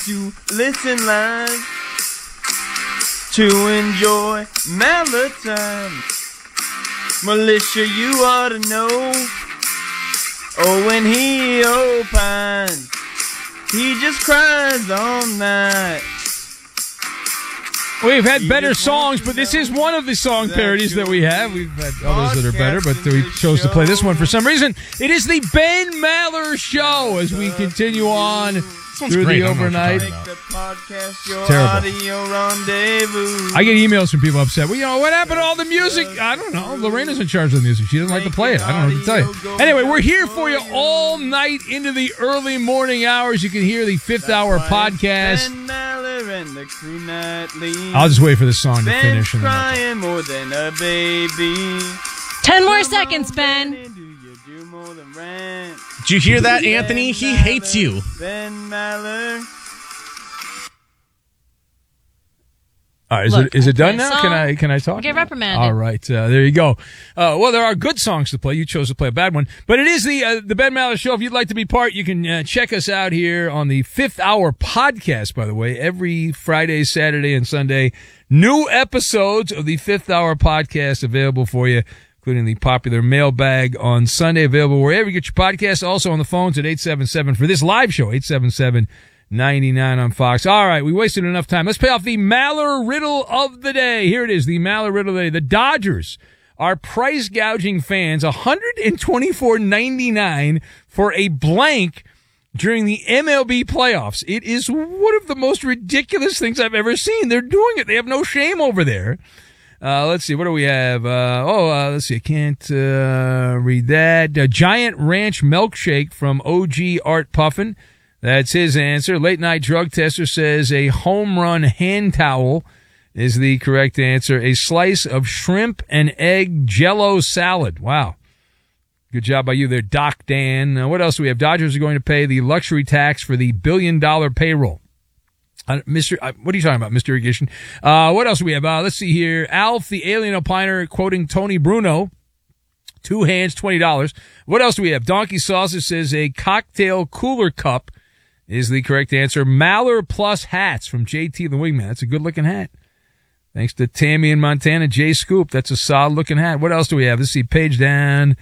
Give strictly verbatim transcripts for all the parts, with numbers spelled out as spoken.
to listen live to enjoy Mallard time. Militia, you ought to know. Oh, when he opines, he just cries all night. We've had better songs, but this is one of the song parodies that we have. We've had others that are better, but we chose to play this one for some reason. It is the Ben Maller Show as we continue on through great. the overnight. Terrible. I get emails from people upset. Well, you know, what happened to all the music? I don't know. Lorena's in charge of the music. She doesn't like to play it. I don't know what to tell you. Anyway, we're here for you all night into the early morning hours. You can hear the fifth hour podcast. I'll just wait for this song to finish. And crying more than a baby. Ten more seconds, Ben. Did you hear that, Anthony? He hates you. Ben Maller. All right, is Look, it is it done now? song. Can I can I talk? Get reprimanded. All right, uh, there you go. Uh, well, there are good songs to play. You chose to play a bad one, but it is the uh, the Ben Maller Show. If you'd like to be part, you can uh, check us out here on the Fifth Hour podcast. By the way, every Friday, Saturday, and Sunday, new episodes of the Fifth Hour podcast available for you, including the popular mailbag on Sunday, available wherever you get your podcasts. Also on the phones at eight seven seven for this live show, eight seven seven ninety-nine on Fox. All right, we wasted enough time. Let's pay off the Maller Riddle of the day. Here it is, the Maller Riddle of the day. The Dodgers are price gouging fans one hundred twenty-four ninety-nine for a blank during the M L B playoffs. It is one of the most ridiculous things I've ever seen. They're doing it. They have no shame over there. Uh, let's see. What do we have? Uh, oh, uh, let's see. I can't uh, read that. A Giant Ranch milkshake from O G Art Puffin. That's his answer. Late Night Drug Tester says a home run hand towel is the correct answer. A slice of shrimp and egg Jell-O salad. Wow. Good job by you there, Doc Dan. Uh, what else do we have? Dodgers are going to pay the luxury tax for the billion dollar payroll. Uh, Mister Uh, what are you talking about, Mister Irrigation? Uh, what else do we have? Uh, let's see here. Alf, the alien opiner, quoting Tony Bruno. Two hands, twenty dollars. What else do we have? Donkey Sausage says a cocktail cooler cup is the correct answer. Maller plus hats from J T the Wingman. That's a good-looking hat. Thanks to Tammy in Montana. J Scoop, that's a solid-looking hat. What else do we have? Let's see, page down.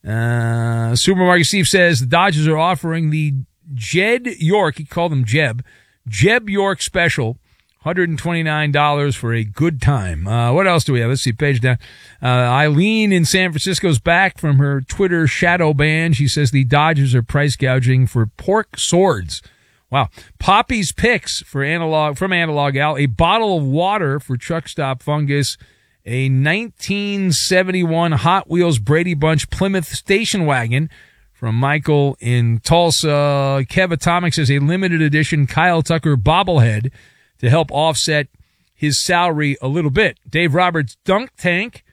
Uh, Supermarket Steve says the Dodgers are offering the Jed York, he called him Jeb, Jeb York special, one hundred twenty-nine dollars for a good time. Uh, what else do we have? Let's see, page down. Uh, Eileen in San Francisco's back from her Twitter shadow ban. She says the Dodgers are price gouging for pork swords. Wow. Poppy's Picks for analog, from Analog Al, a bottle of water for Truck Stop Fungus, a nineteen seventy-one Hot Wheels Brady Bunch Plymouth station wagon from Michael in Tulsa. Kev Atomic says a limited edition Kyle Tucker bobblehead to help offset his salary a little bit. Dave Roberts Dunk Tank